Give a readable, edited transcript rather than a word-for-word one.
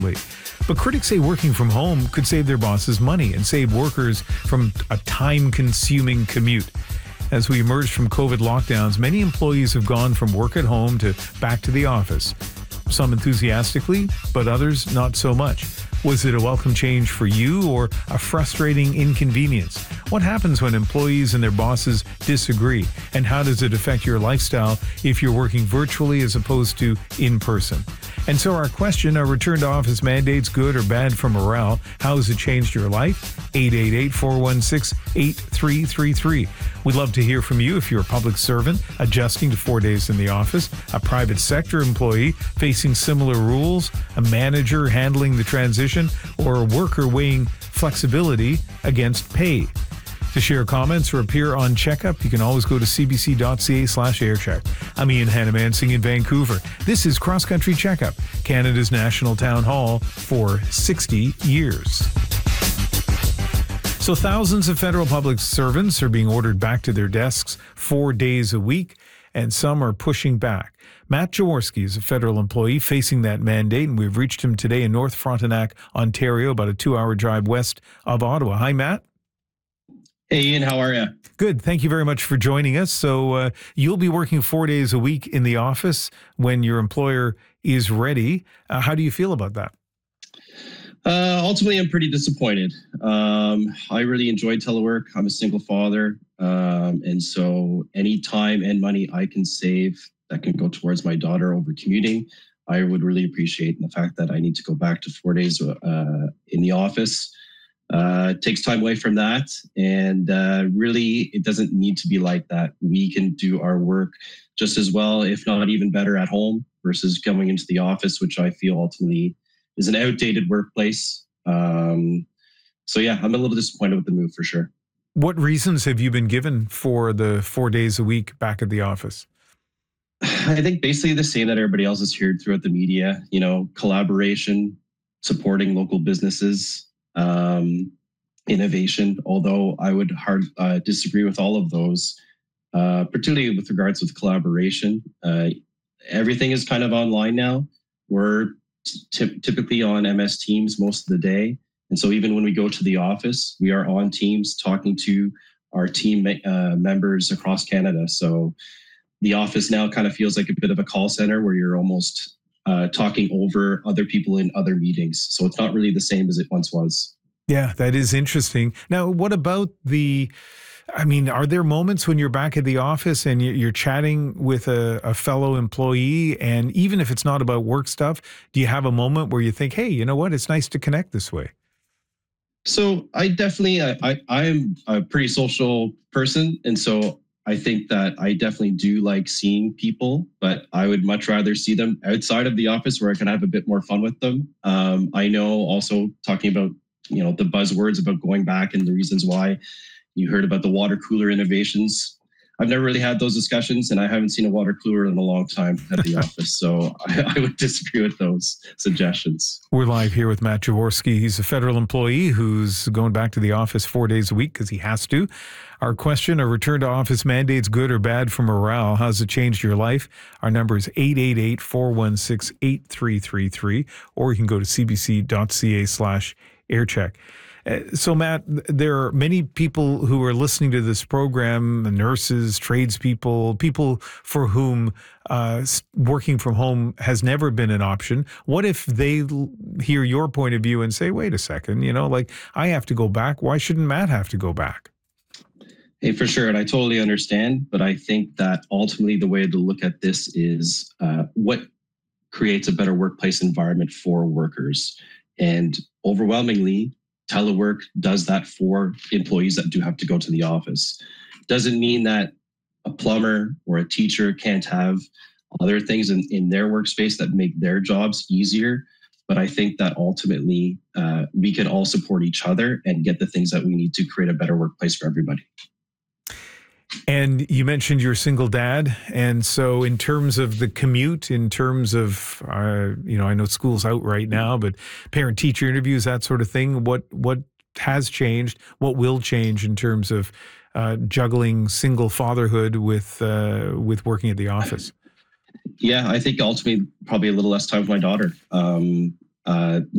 But critics say working from home could save their bosses money and save workers from a time-consuming commute. As we emerge from COVID lockdowns, many employees have gone from work at home to back to the office. Some enthusiastically, but others not so much. Was it a welcome change for you or a frustrating inconvenience? What happens when employees and their bosses disagree? And how does it affect your lifestyle if you're working virtually as opposed to in person? And so our question, are return to office mandates good or bad for morale? How has it changed your life? 888-416-8333. We'd love to hear from you if you're a public servant adjusting to 4 days in the office, a private sector employee facing similar rules, a manager handling the transition, or a worker weighing flexibility against pay. To share comments or appear on Checkup, you can always go to cbc.ca/aircheck. I'm Ian Hannamansing in Vancouver. This is Cross Country Checkup, Canada's national town hall for 60 years. So thousands of federal public servants are being ordered back to their desks 4 days a week, and some are pushing back. Matt Jaworski is a federal employee facing that mandate, and we've reached him today in North Frontenac, Ontario, about a 2-hour drive west of Ottawa. Hi, Matt. Hey, Ian, how are you? Good. Thank you very much for joining us. So you'll be working 4 days a week in the office when your employer is ready. How do you feel about that? Ultimately, I'm pretty disappointed. I really enjoy telework. I'm a single father. And so any time and money I can save that can go towards my daughter over commuting, I would really appreciate. And the fact that I need to go back to 4 days in the office takes time away from that. And really, it doesn't need to be like that. We can do our work just as well, if not even better, at home versus coming into the office, which I feel ultimately is an outdated workplace. So yeah, I'm a little disappointed with the move for sure. What reasons have you been given for the 4 days a week back at the office? I think basically the same that everybody else has heard throughout the media, collaboration, supporting local businesses, innovation, although I would disagree with all of those, particularly with regards with collaboration. Everything is kind of online now. We're typically on MS Teams most of the day. And so even when we go to the office, we are on Teams talking to our team members across Canada. So the office now kind of feels like a bit of a call center where you're almost talking over other people in other meetings. So it's not really the same as it once was. Yeah, that is interesting. Now, what about are there moments when you're back at the office and you're chatting with a fellow employee, and even if it's not about work stuff, do you have a moment where you think, hey, you know what, it's nice to connect this way? So I definitely, I am a pretty social person. And so I think that I definitely do like seeing people, but I would much rather see them outside of the office where I can have a bit more fun with them. I know also talking about, the buzzwords about going back and the reasons why. You heard about the water cooler innovations. I've never really had those discussions, and I haven't seen a water cooler in a long time at the office. So I would disagree with those suggestions. We're live here with Matt Jaworski. He's a federal employee who's going back to the office 4 days a week because he has to. Our question, are return to office mandates good or bad for morale? How's it changed your life? Our number is 888-416-8333, or you can go to cbc.ca/aircheck. So, Matt, there are many people who are listening to this program, nurses, tradespeople, people for whom working from home has never been an option. What if they hear your point of view and say, wait a second, I have to go back. Why shouldn't Matt have to go back? Hey, for sure. And I totally understand. But I think that ultimately the way to look at this is what creates a better workplace environment for workers. And overwhelmingly, telework does that for employees that do have to go to the office. Doesn't mean that a plumber or a teacher can't have other things in their workspace that make their jobs easier. But I think that ultimately we can all support each other and get the things that we need to create a better workplace for everybody. And you mentioned you're a single dad. And so in terms of the commute, in terms of, I know school's out right now, but parent-teacher interviews, that sort of thing, what has changed? What will change in terms of juggling single fatherhood with working at the office? Yeah, I think ultimately probably a little less time with my daughter.